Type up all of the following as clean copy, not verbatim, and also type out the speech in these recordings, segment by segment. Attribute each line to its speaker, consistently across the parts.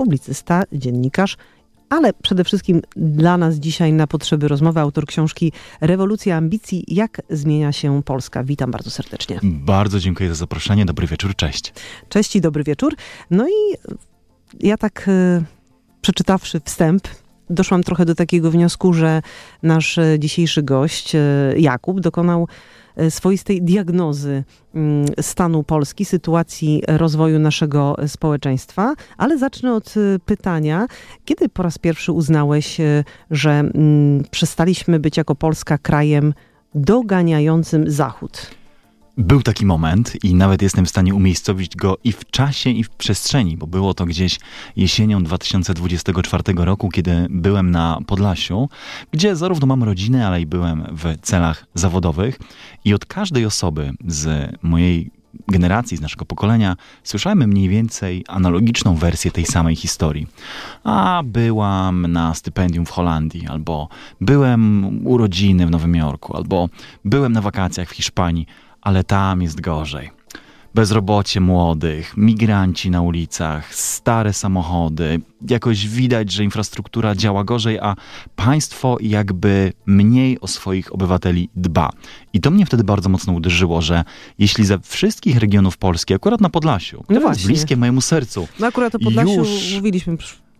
Speaker 1: publicysta, dziennikarz, ale przede wszystkim dla nas dzisiaj na potrzeby rozmowy autor książki Rewolucja ambicji. Jak zmienia się Polska? Witam bardzo serdecznie.
Speaker 2: Bardzo dziękuję za zaproszenie. Dobry wieczór, cześć.
Speaker 1: Cześć i dobry wieczór. No i ja tak przeczytawszy wstęp, doszłam trochę do takiego wniosku, że nasz dzisiejszy gość, Jakub, dokonał swoistej diagnozy stanu Polski, sytuacji rozwoju naszego społeczeństwa, ale zacznę od pytania, kiedy po raz pierwszy uznałeś, że przestaliśmy być jako Polska krajem doganiającym Zachód?
Speaker 2: Był taki moment i nawet jestem w stanie umiejscowić go i w czasie, i w przestrzeni, bo było to gdzieś jesienią 2024 roku, kiedy byłem na Podlasiu, gdzie zarówno mam rodzinę, ale i byłem w celach zawodowych i od każdej osoby z mojej generacji, z naszego pokolenia, słyszałem mniej więcej analogiczną wersję tej samej historii. A byłam na stypendium w Holandii, albo byłem u rodziny w Nowym Jorku, albo byłem na wakacjach w Hiszpanii, ale tam jest gorzej. Bezrobocie młodych, migranci na ulicach, stare samochody. Jakoś widać, że infrastruktura działa gorzej, a państwo jakby mniej o swoich obywateli dba. I to mnie wtedy bardzo mocno uderzyło, że jeśli ze wszystkich regionów Polski, akurat na Podlasiu, które jest bliskie mojemu sercu,
Speaker 1: no akurat o Podlasiu mówiliśmy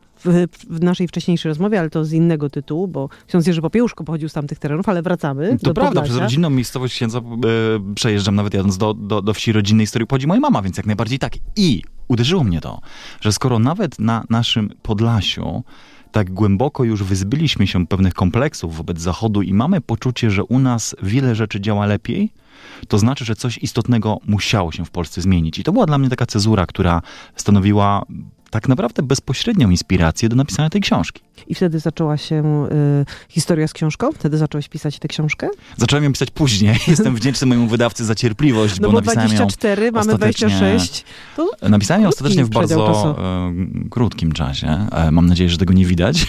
Speaker 1: w naszej wcześniejszej rozmowie, ale to z innego tytułu, bo ksiądz Jerzy Popiełuszko pochodził z tamtych terenów, ale wracamy
Speaker 2: to
Speaker 1: do
Speaker 2: prawda,
Speaker 1: Podlasia.
Speaker 2: przez rodzinną miejscowość księdza przejeżdżam nawet jadąc do wsi rodzinnej, z której pochodzi moja mama, więc jak najbardziej tak. I uderzyło mnie to, że skoro nawet na naszym Podlasiu tak głęboko już wyzbyliśmy się pewnych kompleksów wobec Zachodu i mamy poczucie, że u nas wiele rzeczy działa lepiej, to znaczy, że coś istotnego musiało się w Polsce zmienić. I to była dla mnie taka cezura, która stanowiła tak naprawdę bezpośrednią inspirację do napisania tej książki.
Speaker 1: I wtedy zaczęła się historia z książką? Wtedy zacząłeś pisać tę książkę?
Speaker 2: Zacząłem ją pisać później. Jestem wdzięczny mojemu wydawcy za cierpliwość,
Speaker 1: bo
Speaker 2: napisałem
Speaker 1: 24, mamy 26.
Speaker 2: Napisałem ją ostatecznie w bardzo krótkim czasie. Mam nadzieję, że tego nie widać.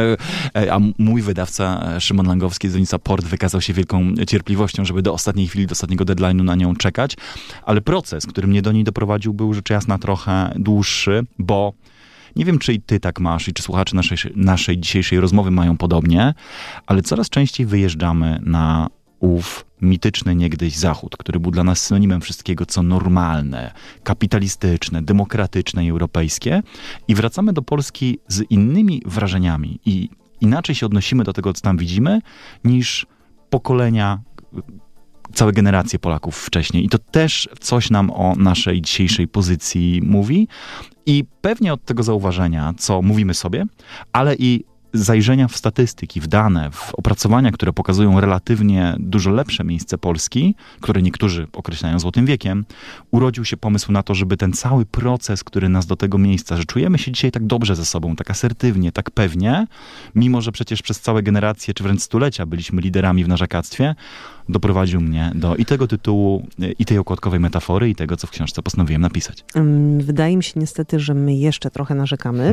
Speaker 2: A mój wydawca Szymon Langowski z wydawnictwa Port wykazał się wielką cierpliwością, żeby do ostatniej chwili, do ostatniego deadline'u na nią czekać. Ale proces, który mnie do niej doprowadził, był rzecz jasna trochę dłuższy, bo nie wiem, czy i ty tak masz i czy słuchacze naszej dzisiejszej rozmowy mają podobnie, ale coraz częściej wyjeżdżamy na ów mityczny niegdyś Zachód, który był dla nas synonimem wszystkiego, co normalne, kapitalistyczne, demokratyczne i europejskie i wracamy do Polski z innymi wrażeniami i inaczej się odnosimy do tego, co tam widzimy, niż pokolenia, całe generacje Polaków wcześniej. I to też coś nam o naszej dzisiejszej pozycji mówi. I pewnie od tego zauważenia, co mówimy sobie, ale i zajrzenia w statystyki, w dane, w opracowania, które pokazują relatywnie dużo lepsze miejsce Polski, które niektórzy określają złotym wiekiem, urodził się pomysł na to, żeby ten cały proces, który nas do tego miejsca, że czujemy się dzisiaj tak dobrze ze sobą, tak asertywnie, tak pewnie, mimo że przecież przez całe generacje, czy wręcz stulecia byliśmy liderami w narzekactwie, doprowadził mnie do i tego tytułu, i tej okładkowej metafory, i tego, co w książce postanowiłem napisać.
Speaker 1: Wydaje mi się niestety, że my jeszcze trochę narzekamy,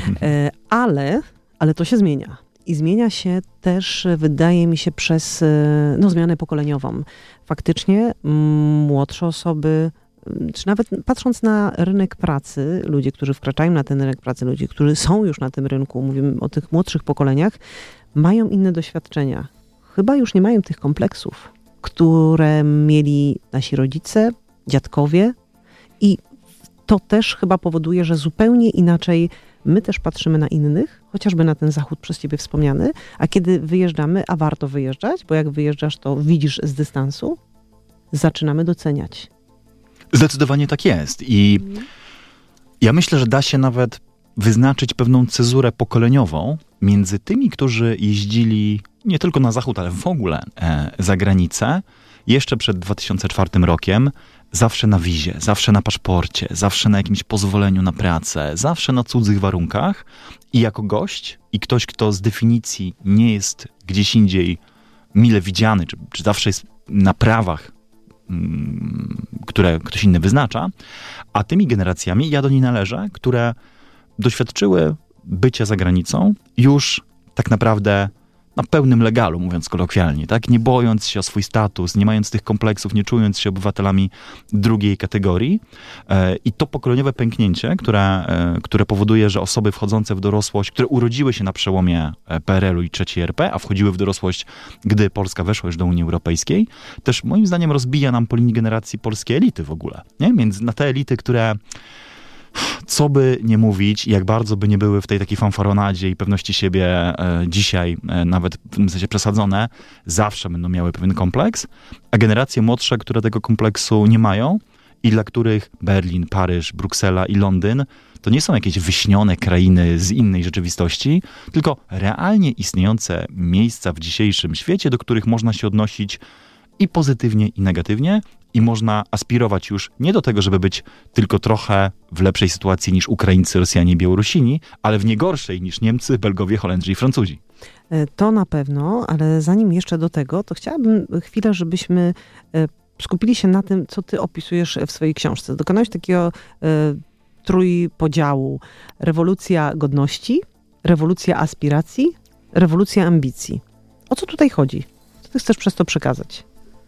Speaker 1: ale to się zmienia. I zmienia się też, wydaje mi się, przez zmianę pokoleniową. Faktycznie młodsze osoby, czy nawet patrząc na rynek pracy, ludzie, którzy wkraczają na ten rynek pracy, ludzie, którzy są już na tym rynku, mówimy o tych młodszych pokoleniach, mają inne doświadczenia. Chyba już nie mają tych kompleksów, które mieli nasi rodzice, dziadkowie i to też chyba powoduje, że zupełnie inaczej my też patrzymy na innych, chociażby na ten Zachód przez ciebie wspomniany, a kiedy wyjeżdżamy, a warto wyjeżdżać, bo jak wyjeżdżasz, to widzisz z dystansu, zaczynamy doceniać.
Speaker 2: Zdecydowanie tak jest. I ja myślę, że da się nawet wyznaczyć pewną cezurę pokoleniową między tymi, którzy jeździli nie tylko na Zachód, ale w ogóle za granicę, jeszcze przed 2004 rokiem, zawsze na wizie, zawsze na paszporcie, zawsze na jakimś pozwoleniu na pracę, zawsze na cudzych warunkach i jako gość i ktoś, kto z definicji nie jest gdzieś indziej mile widziany, czy zawsze jest na prawach, które ktoś inny wyznacza, a tymi generacjami, ja do niej należę, które doświadczyły bycia za granicą już tak naprawdę na pełnym legalu, mówiąc kolokwialnie, tak? Nie bojąc się o swój status, nie mając tych kompleksów, nie czując się obywatelami drugiej kategorii. I to pokoleniowe pęknięcie, które powoduje, że osoby wchodzące w dorosłość, które urodziły się na przełomie PRL-u i III RP, a wchodziły w dorosłość, gdy Polska weszła już do Unii Europejskiej, też moim zdaniem rozbija nam po linii generacji polskie elity w ogóle. Nie? Więc na te elity, które co by nie mówić, jak bardzo by nie były w tej takiej fanfaronadzie i pewności siebie dzisiaj, nawet w tym sensie przesadzone, zawsze będą miały pewien kompleks, a generacje młodsze, które tego kompleksu nie mają i dla których Berlin, Paryż, Bruksela i Londyn to nie są jakieś wyśnione krainy z innej rzeczywistości, tylko realnie istniejące miejsca w dzisiejszym świecie, do których można się odnosić i pozytywnie, i negatywnie, i można aspirować już nie do tego, żeby być tylko trochę w lepszej sytuacji niż Ukraińcy, Rosjanie i Białorusini, ale w nie gorszej niż Niemcy, Belgowie, Holendrzy i Francuzi.
Speaker 1: To na pewno, ale zanim jeszcze do tego, to chciałabym chwilę, żebyśmy skupili się na tym, co ty opisujesz w swojej książce. Dokonałeś takiego trójpodziału. Rewolucja godności, rewolucja aspiracji, rewolucja ambicji. O co tutaj chodzi? Co ty chcesz przez to przekazać?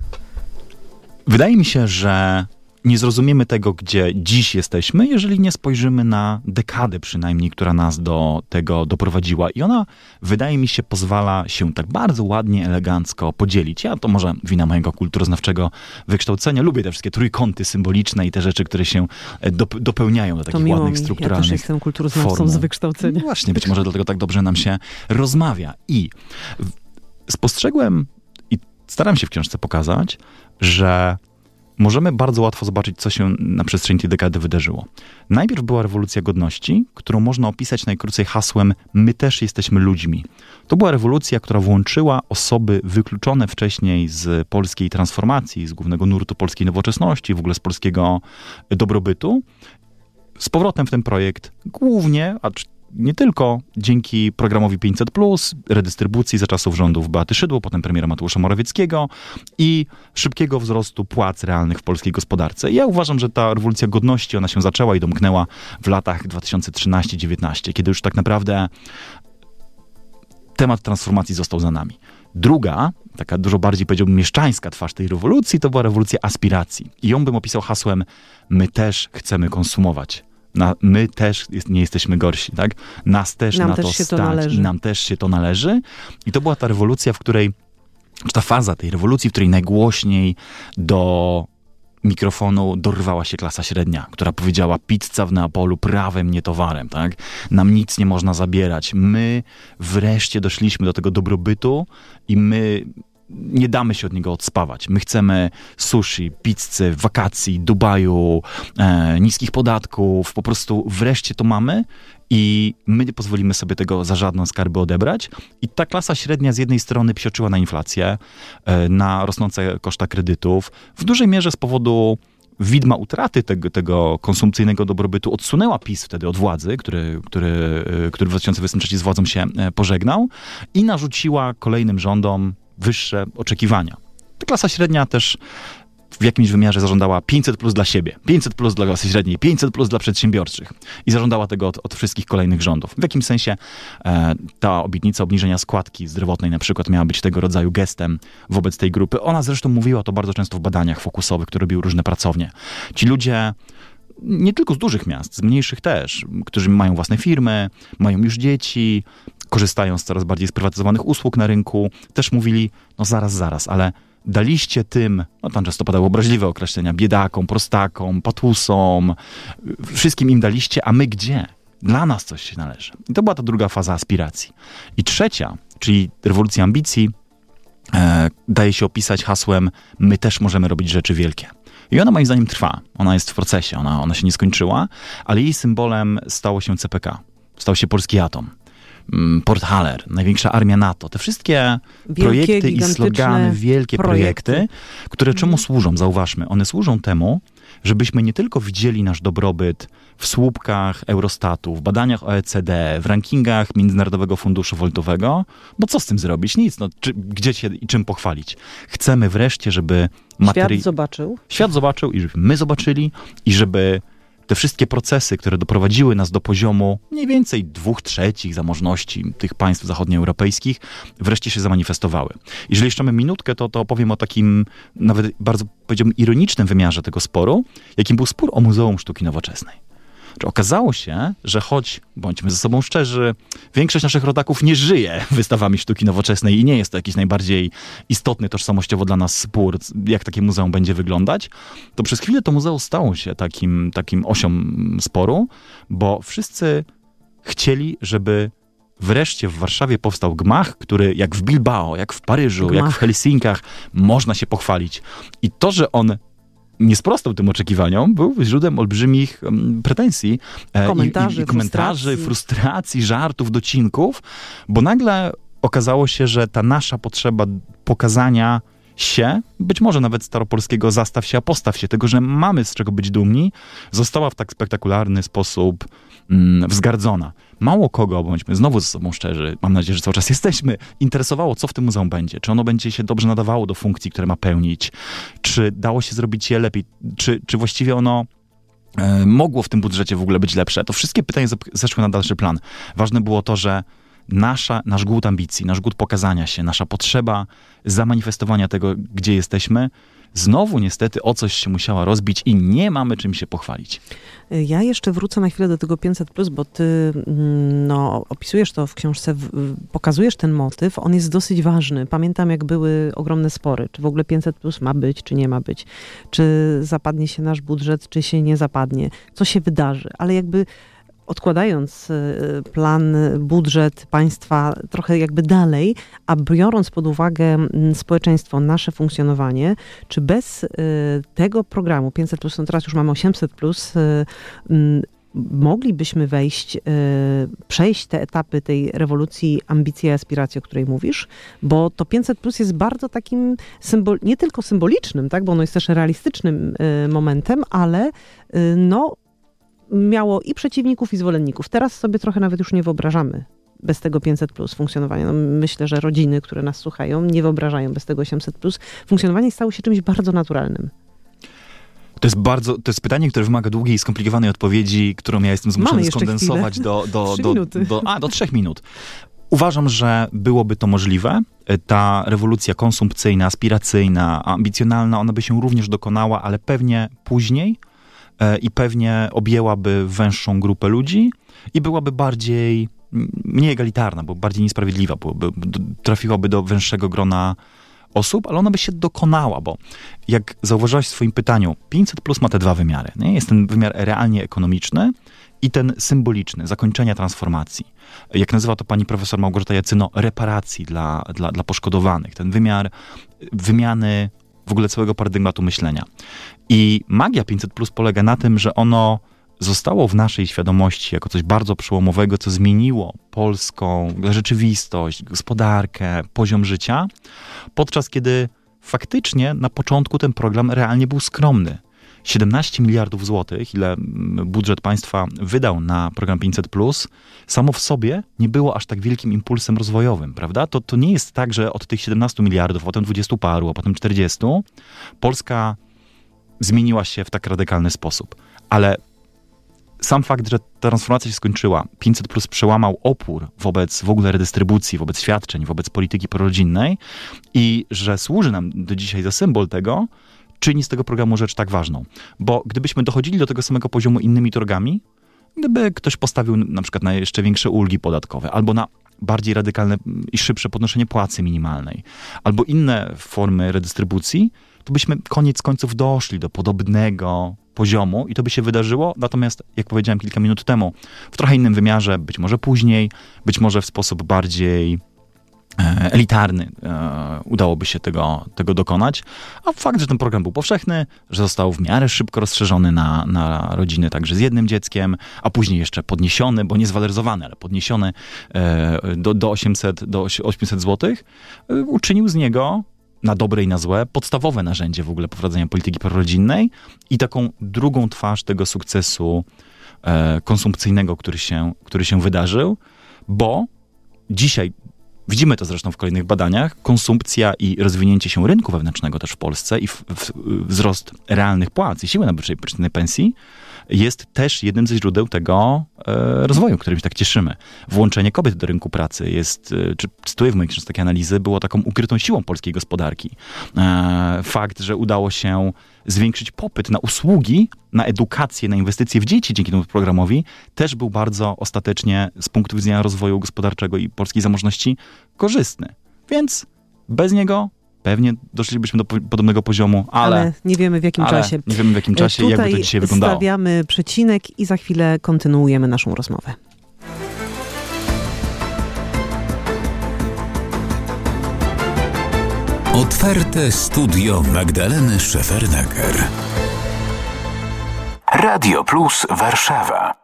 Speaker 2: Wydaje mi się, że nie zrozumiemy tego, gdzie dziś jesteśmy, jeżeli nie spojrzymy na dekadę przynajmniej, która nas do tego doprowadziła. I ona, wydaje mi się, pozwala się tak bardzo ładnie, elegancko podzielić. Ja to może wina mojego kulturoznawczego wykształcenia. Lubię te wszystkie trójkąty symboliczne i te rzeczy, które się dopełniają do takich ładnych, strukturalnych
Speaker 1: ja też jestem kulturoznawcą z wykształcenia.
Speaker 2: No właśnie, być może dlatego tak dobrze nam się rozmawia. I spostrzegłem, i staram się w książce pokazać, że możemy bardzo łatwo zobaczyć, co się na przestrzeni tej dekady wydarzyło. Najpierw była rewolucja godności, którą można opisać najkrócej hasłem "my też jesteśmy ludźmi". To była rewolucja, która włączyła osoby wykluczone wcześniej z polskiej transformacji, z głównego nurtu polskiej nowoczesności, w ogóle z polskiego dobrobytu, z powrotem w ten projekt, głównie, nie tylko dzięki programowi 500+, redystrybucji za czasów rządów Beaty Szydło, potem premiera Mateusza Morawieckiego i szybkiego wzrostu płac realnych w polskiej gospodarce. I ja uważam, że ta rewolucja godności, ona się zaczęła i domknęła w latach 2013-19, kiedy już tak naprawdę temat transformacji został za nami. Druga, taka dużo bardziej, powiedziałbym, mieszczańska twarz tej rewolucji, to była rewolucja aspiracji. I ją bym opisał hasłem "my też chcemy konsumować". My też nie jesteśmy gorsi, tak? Nas też na to stać i nam też się to należy. I to była ta rewolucja, w której, ta faza tej rewolucji, w której najgłośniej do mikrofonu dorwała się klasa średnia, która powiedziała: pizza w Neapolu prawem, nie towarem, tak? Nam nic nie można zabierać. My wreszcie doszliśmy do tego dobrobytu i my nie damy się od niego odspawać. My chcemy sushi, pizzy, wakacji, Dubaju, niskich podatków. Po prostu wreszcie to mamy i my nie pozwolimy sobie tego za żadną skarbę odebrać. I ta klasa średnia z jednej strony psioczyła na inflację, na rosnące koszta kredytów. W dużej mierze z powodu widma utraty tego konsumpcyjnego dobrobytu odsunęła PiS wtedy od władzy, który w 2023 z władzą się pożegnał i narzuciła kolejnym rządom wyższe oczekiwania. Ta klasa średnia też w jakimś wymiarze zażądała 500+ dla siebie, 500+ dla klasy średniej, 500+ dla przedsiębiorczych i zażądała tego od wszystkich kolejnych rządów. W jakimś sensie ta obietnica obniżenia składki zdrowotnej na przykład miała być tego rodzaju gestem wobec tej grupy. Ona zresztą mówiła to bardzo często w badaniach fokusowych, które robiły różne pracownie. Ci ludzie nie tylko z dużych miast, z mniejszych też, którzy mają własne firmy, mają już dzieci, korzystają z coraz bardziej sprywatyzowanych usług na rynku, też mówili: no zaraz, ale daliście tym, no tam często padały obraźliwe określenia, biedakom, prostakom, patusom, wszystkim im daliście, a my gdzie? Dla nas coś się należy. I to była ta druga faza aspiracji. I trzecia, czyli rewolucja ambicji, daje się opisać hasłem: my też możemy robić rzeczy wielkie. I ona moim zdaniem trwa. Ona jest w procesie, ona się nie skończyła, ale jej symbolem stało się CPK. Stał się polski atom. Port Haller, największa armia NATO. Te wszystkie projekty i slogany, wielkie projekty, które czemu służą? Zauważmy, one służą temu, żebyśmy nie tylko widzieli nasz dobrobyt w słupkach Eurostatu, w badaniach OECD, w rankingach Międzynarodowego Funduszu Walutowego, bo co z tym zrobić? Nic. No, gdzie się i czym pochwalić? Chcemy wreszcie, żeby
Speaker 1: Świat zobaczył
Speaker 2: i żeby my zobaczyli i żeby te wszystkie procesy, które doprowadziły nas do poziomu mniej więcej 2/3 zamożności tych państw zachodnioeuropejskich, wreszcie się zamanifestowały. Jeżeli jeszcze mamy minutkę, to opowiem o takim nawet bardzo, powiedziałbym, ironicznym wymiarze tego sporu, jakim był spór o Muzeum Sztuki Nowoczesnej. Okazało się, że choć, bądźmy ze sobą szczerzy, większość naszych rodaków nie żyje wystawami sztuki nowoczesnej i nie jest to jakiś najbardziej istotny tożsamościowo dla nas spór, jak takie muzeum będzie wyglądać, to przez chwilę to muzeum stało się takim osią sporu, bo wszyscy chcieli, żeby wreszcie w Warszawie powstał gmach, który jak w Bilbao, jak w Paryżu, jak w Helsinkach można się pochwalić. I to, że on nie sprostał tym oczekiwaniom, był źródłem olbrzymich pretensji, komentarzy, frustracji, żartów, docinków, bo nagle okazało się, że ta nasza potrzeba pokazania się, być może nawet staropolskiego zastaw się, a postaw się, tego, że mamy z czego być dumni, została w tak spektakularny sposób wzgardzona. Mało kogo, bądźmy znowu ze sobą szczerzy, mam nadzieję, że cały czas jesteśmy, interesowało, co w tym muzeum będzie. Czy ono będzie się dobrze nadawało do funkcji, które ma pełnić? Czy dało się zrobić je lepiej? Czy właściwie ono mogło w tym budżecie w ogóle być lepsze? To wszystkie pytania zeszły na dalszy plan. Ważne było to, że nasz głód ambicji, nasz głód pokazania się, nasza potrzeba zamanifestowania tego, gdzie jesteśmy, znowu niestety o coś się musiała rozbić i nie mamy czym się pochwalić.
Speaker 1: Ja jeszcze wrócę na chwilę do tego 500+, bo ty opisujesz to w książce, pokazujesz ten motyw, on jest dosyć ważny. Pamiętam, jak były ogromne spory, czy w ogóle 500+ ma być, czy nie ma być, czy zapadnie się nasz budżet, czy się nie zapadnie, co się wydarzy, ale jakby odkładając plan, budżet państwa trochę jakby dalej, a biorąc pod uwagę społeczeństwo, nasze funkcjonowanie, czy bez tego programu 500+, no teraz już mamy 800+, moglibyśmy przejść te etapy tej rewolucji ambicji i aspiracji, o której mówisz, bo to 500+ jest bardzo takim nie tylko symbolicznym, tak, bo ono jest też realistycznym momentem, ale miało i przeciwników, i zwolenników. Teraz sobie trochę nawet już nie wyobrażamy bez tego 500+ funkcjonowania. No, myślę, że rodziny, które nas słuchają, nie wyobrażają bez tego 800+. Funkcjonowanie stało się czymś bardzo naturalnym. To
Speaker 2: jest pytanie, które wymaga długiej i skomplikowanej odpowiedzi, którą ja jestem zmuszony skondensować do 3 minut. Uważam, że byłoby to możliwe. Ta rewolucja konsumpcyjna, aspiracyjna, ambicjonalna, ona by się również dokonała, ale pewnie później i pewnie objęłaby węższą grupę ludzi i byłaby mniej egalitarna, bo bardziej niesprawiedliwa, trafiłaby do węższego grona osób, ale ona by się dokonała, bo jak zauważyłaś w swoim pytaniu, 500+ ma te dwa wymiary. Nie? Jest ten wymiar realnie ekonomiczny i ten symboliczny, zakończenia transformacji. Jak nazywa to pani profesor Małgorzata Jacyno, reparacji dla poszkodowanych. Ten wymiar wymiany w ogóle całego paradygmatu myślenia. I magia 500+ polega na tym, że ono zostało w naszej świadomości jako coś bardzo przełomowego, co zmieniło polską rzeczywistość, gospodarkę, poziom życia, podczas kiedy faktycznie na początku ten program realnie był skromny. 17 miliardów złotych, ile budżet państwa wydał na program 500+, samo w sobie nie było aż tak wielkim impulsem rozwojowym, prawda? To nie jest tak, że od tych 17 miliardów, potem 20 paru, a potem 40, Polska zmieniła się w tak radykalny sposób. Ale sam fakt, że ta transformacja się skończyła, 500+ przełamał opór wobec w ogóle redystrybucji, wobec świadczeń, wobec polityki prorodzinnej i że służy nam do dzisiaj za symbol tego, czyni z tego programu rzecz tak ważną. Bo gdybyśmy dochodzili do tego samego poziomu innymi drogami, gdyby ktoś postawił na przykład na jeszcze większe ulgi podatkowe, albo na bardziej radykalne i szybsze podnoszenie płacy minimalnej, albo inne formy redystrybucji, to byśmy koniec końców doszli do podobnego poziomu i to by się wydarzyło, natomiast, jak powiedziałem kilka minut temu, w trochę innym wymiarze, być może później, być może w sposób bardziej elitarny udałoby się tego dokonać, a fakt, że ten program był powszechny, że został w miarę szybko rozszerzony na rodziny także z jednym dzieckiem, a później jeszcze podniesiony, bo nie zwaloryzowany, ale podniesiony do 800 zł, uczynił z niego na dobre i na złe podstawowe narzędzie w ogóle prowadzenia polityki prorodzinnej i taką drugą twarz tego sukcesu konsumpcyjnego, który się wydarzył, bo dzisiaj widzimy to zresztą w kolejnych badaniach, konsumpcja i rozwinięcie się rynku wewnętrznego też w Polsce i wzrost realnych płac i siły nabywczej przeciętnej pensji jest też jednym ze źródeł tego rozwoju, którym się tak cieszymy. Włączenie kobiet do rynku pracy jest, czy cytuję w mojej książce takie analizy, było taką ukrytą siłą polskiej gospodarki. Fakt, że udało się zwiększyć popyt na usługi, na edukację, na inwestycje w dzieci dzięki temu programowi, też był bardzo ostatecznie z punktu widzenia rozwoju gospodarczego i polskiej zamożności korzystny. Więc bez niego pewnie doszlibyśmy do podobnego poziomu, ale
Speaker 1: nie wiemy w jakim czasie.
Speaker 2: Nie wiemy w jakim czasie i jakby to dzisiaj wyglądało.
Speaker 1: Stawiamy przecinek i za chwilę kontynuujemy naszą rozmowę.
Speaker 3: Otwarte studio Magdaleny Szefernaker. Radio Plus Warszawa.